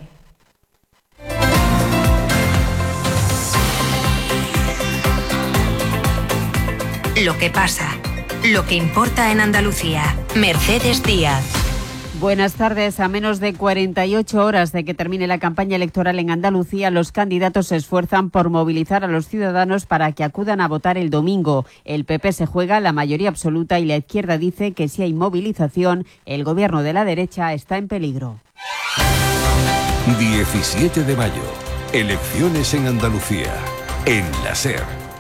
Lo que pasa, lo que importa en Andalucía. Mercedes Díaz. Buenas tardes. A menos de cuarenta y ocho horas de que termine la campaña electoral en Andalucía, los candidatos se esfuerzan por movilizar a los ciudadanos para que acudan a votar el domingo. El P P se juega la mayoría absoluta y la izquierda dice que si hay movilización, el gobierno de la derecha está en peligro. diecisiete de mayo. Elecciones en Andalucía. En la SER.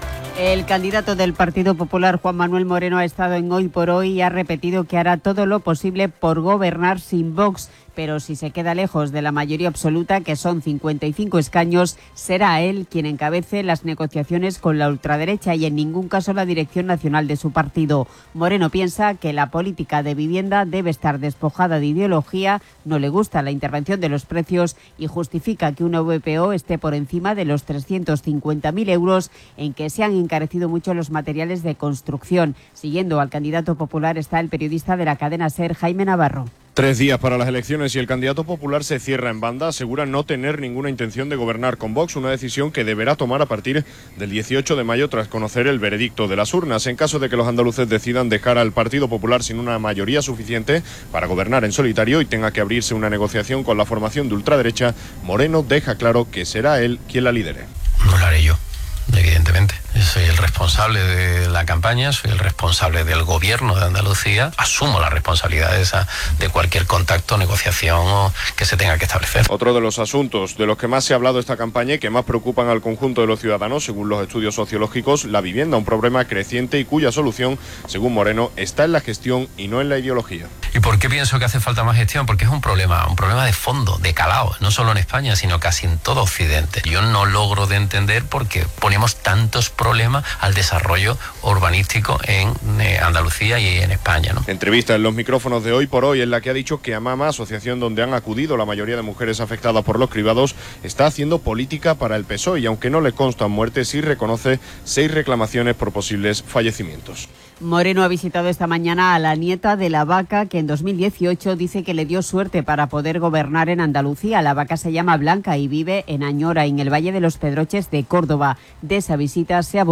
El candidato del Partido Popular, Juan Manuel Moreno, ha estado en Hoy por Hoy y ha repetido que hará todo lo posible por gobernar sin Vox, pero si se queda lejos de la mayoría absoluta, que son cincuenta y cinco escaños, será él quien encabece las negociaciones con la ultraderecha y en ningún caso la dirección nacional de su partido. Moreno piensa que la política de vivienda debe estar despojada de ideología, no le gusta la intervención de los precios y justifica que una V P O esté por encima de los trescientos cincuenta mil euros, en que se han encarecido mucho los materiales de construcción. Siguiendo al candidato popular está el periodista de la cadena SER, Jaime Navarro. Tres días para las elecciones y el candidato popular se cierra en banda, asegura no tener ninguna intención de gobernar con Vox, una decisión que deberá tomar a partir del dieciocho de mayo tras conocer el veredicto de las urnas. En caso de que los andaluces decidan dejar al Partido Popular sin una mayoría suficiente para gobernar en solitario y tenga que abrirse una negociación con la formación de ultraderecha, Moreno deja claro que será él quien la lidere. No lo haré yo, evidentemente. Soy el responsable de la campaña, soy el responsable del gobierno de Andalucía, asumo la responsabilidad de, esa, de cualquier contacto, negociación o que se tenga que establecer. Otro de los asuntos de los que más se ha hablado esta campaña y que más preocupan al conjunto de los ciudadanos, según los estudios sociológicos, la vivienda, un problema creciente y cuya solución, según Moreno, está en la gestión y no en la ideología. ¿Y por qué pienso que hace falta más gestión? Porque es un problema, un problema de fondo, de calado, no solo en España, sino casi en todo Occidente. Yo no logro de entender por qué ponemos tantos problemas problema al desarrollo urbanístico en eh, Andalucía y en España, ¿no? Entrevista en los micrófonos de Hoy por Hoy en la que ha dicho que AMAMA, asociación donde han acudido la mayoría de mujeres afectadas por los cribados, está haciendo política para el P S O E y aunque no le constan muertes, sí reconoce seis reclamaciones por posibles fallecimientos. Moreno ha visitado esta mañana a la nieta de la vaca, que en dos mil dieciocho dice que le dio suerte para poder gobernar en Andalucía. La vaca se llama Blanca y vive en Añora, en el Valle de los Pedroches de Córdoba. De esa visita se ha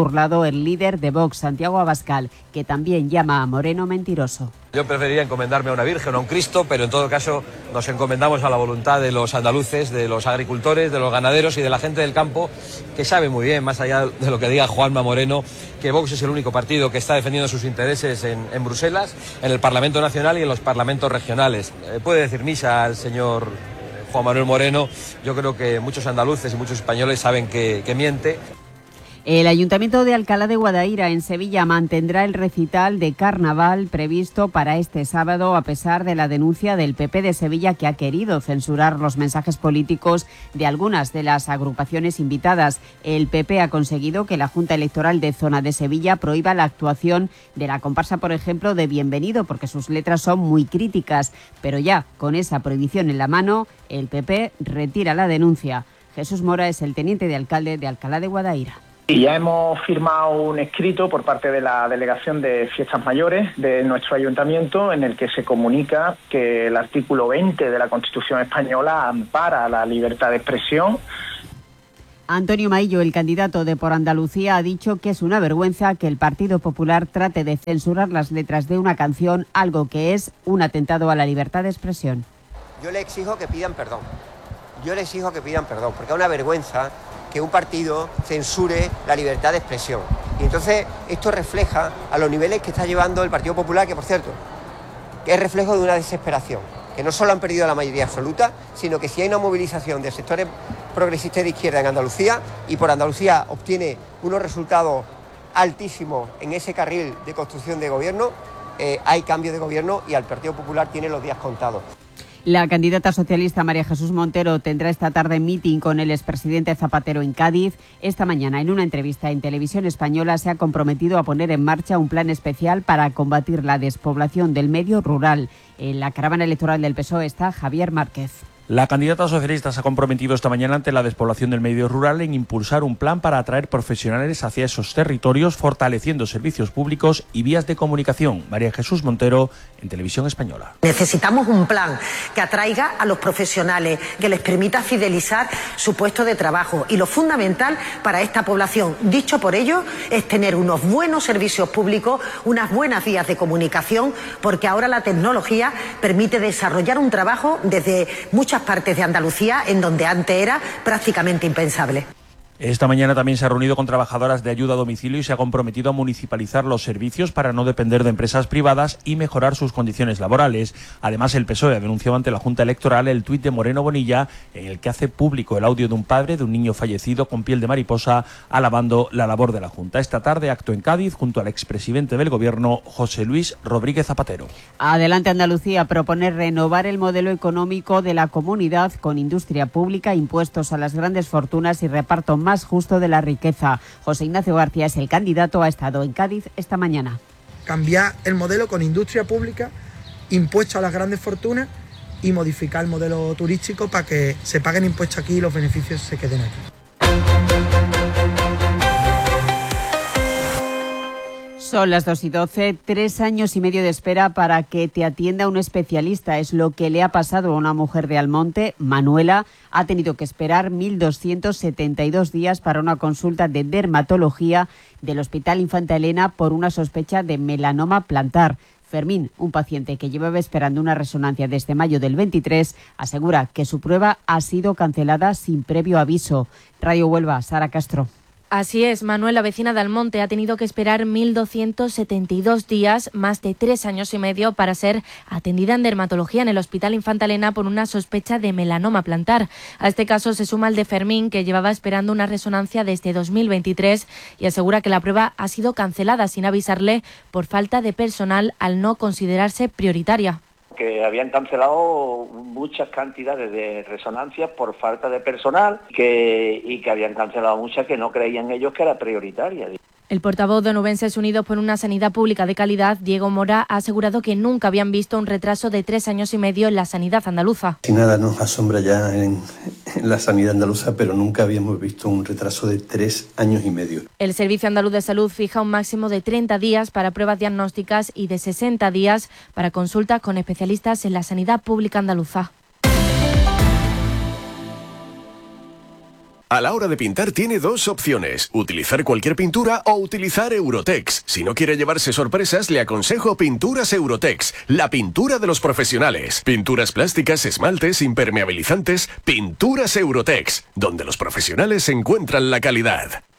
burlado el líder de Vox, Santiago Abascal, que también llama a Moreno mentiroso. Yo preferiría encomendarme a una virgen o a un Cristo, pero en todo caso nos encomendamos a la voluntad de los andaluces, de los agricultores, de los ganaderos y de la gente del campo, que sabe muy bien, más allá de lo que diga Juanma Moreno, que Vox es el único partido que está defendiendo sus intereses en, en Bruselas, en el Parlamento Nacional y en los parlamentos regionales. Eh, puede decir misa al señor Juan Manuel Moreno. Yo creo que muchos andaluces y muchos españoles saben que, que miente. El Ayuntamiento de Alcalá de Guadaira, en Sevilla, mantendrá el recital de carnaval previsto para este sábado, a pesar de la denuncia del P P de Sevilla, que ha querido censurar los mensajes políticos de algunas de las agrupaciones invitadas. El P P ha conseguido que la Junta Electoral de Zona de Sevilla prohíba la actuación de la comparsa, por ejemplo, de Bienvenido, porque sus letras son muy críticas. Pero ya, con esa prohibición en la mano, el P P retira la denuncia. Jesús Mora es el teniente de alcalde de Alcalá de Guadaira. Y ya hemos firmado un escrito por parte de la Delegación de Fiestas Mayores de nuestro ayuntamiento en el que se comunica que el artículo veinte de la Constitución española ampara la libertad de expresión. Antonio Maillo, el candidato de Por Andalucía, ha dicho que es una vergüenza que el Partido Popular trate de censurar las letras de una canción, algo que es un atentado a la libertad de expresión. Yo le exijo que pidan perdón. Yo le exijo que pidan perdón, porque es una vergüenza que un partido censure la libertad de expresión. Y entonces esto refleja a los niveles que está llevando el Partido Popular, que por cierto, que es reflejo de una desesperación, que no solo han perdido la mayoría absoluta, sino que si hay una movilización de sectores progresistas de izquierda en Andalucía, y Por Andalucía obtiene unos resultados altísimos en ese carril de construcción de gobierno, eh, hay cambio de gobierno y al Partido Popular tiene los días contados. La candidata socialista María Jesús Montero tendrá esta tarde meeting con el expresidente Zapatero en Cádiz. Esta mañana, en una entrevista en Televisión Española, se ha comprometido a poner en marcha un plan especial para combatir la despoblación del medio rural. En la caravana electoral del P S O E está Javier Márquez. La candidata socialista se ha comprometido esta mañana ante la despoblación del medio rural en impulsar un plan para atraer profesionales hacia esos territorios, fortaleciendo servicios públicos y vías de comunicación. María Jesús Montero, en Televisión Española. Necesitamos un plan que atraiga a los profesionales, que les permita fidelizar su puesto de trabajo. Y lo fundamental para esta población, dicho por ellos, es tener unos buenos servicios públicos, unas buenas vías de comunicación, porque ahora la tecnología permite desarrollar un trabajo desde muchas partes de Andalucía en donde antes era prácticamente impensable. Esta mañana también se ha reunido con trabajadoras de ayuda a domicilio y se ha comprometido a municipalizar los servicios para no depender de empresas privadas y mejorar sus condiciones laborales. Además, el P S O E ha denunciado ante la Junta Electoral el tuit de Moreno Bonilla en el que hace público el audio de un padre de un niño fallecido con piel de mariposa alabando la labor de la Junta. Esta tarde, acto en Cádiz junto al expresidente del Gobierno, José Luis Rodríguez Zapatero. Adelante Andalucía propone renovar el modelo económico de la comunidad con industria pública, impuestos a las grandes fortunas y reparto más justo de la riqueza. José Ignacio García es el candidato, ha estado en Cádiz esta mañana. Cambiar el modelo con industria pública, impuestos a las grandes fortunas y modificar el modelo turístico para que se paguen impuestos aquí y los beneficios se queden aquí. Son las dos y doce, tres años y medio de espera para que te atienda un especialista. Es lo que le ha pasado a una mujer de Almonte. Manuela ha tenido que esperar mil doscientos setenta y dos días para una consulta de dermatología del Hospital Infanta Elena por una sospecha de melanoma plantar. Fermín, un paciente que llevaba esperando una resonancia desde mayo del veintitrés, asegura que su prueba ha sido cancelada sin previo aviso. Radio Huelva, Sara Castro. Así es, Manuela, vecina de Almonte, ha tenido que esperar mil doscientos setenta y dos días, más de tres años y medio, para ser atendida en dermatología en el Hospital Infanta Elena por una sospecha de melanoma plantar. A este caso se suma el de Fermín, que llevaba esperando una resonancia desde dos mil veintitrés y asegura que la prueba ha sido cancelada sin avisarle por falta de personal al no considerarse prioritaria. Que habían cancelado muchas cantidades de resonancias por falta de personal que, y que habían cancelado muchas que no creían ellos que era prioritaria. El portavoz de Onubenses Unidos por una Sanidad Pública de Calidad, Diego Mora, ha asegurado que nunca habían visto un retraso de tres años y medio en la sanidad andaluza. Si nada nos asombra ya en, en la sanidad andaluza, pero nunca habíamos visto un retraso de tres años y medio. El Servicio Andaluz de Salud fija un máximo de treinta días para pruebas diagnósticas y de sesenta días para consultas con especialistas en la sanidad pública andaluza. A la hora de pintar tiene dos opciones, utilizar cualquier pintura o utilizar Eurotex. Si no quiere llevarse sorpresas, le aconsejo Pinturas Eurotex, la pintura de los profesionales. Pinturas plásticas, esmaltes, impermeabilizantes, Pinturas Eurotex, donde los profesionales encuentran la calidad.